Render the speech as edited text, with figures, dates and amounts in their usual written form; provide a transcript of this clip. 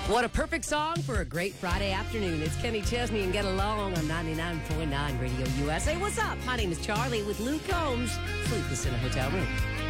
What a perfect song for a great Friday afternoon. It's Kenny Chesney and Get Along on 99.9 Radio USA. What's up? My name is Charlie with Luke Combs. Sleepless in a Hotel Room.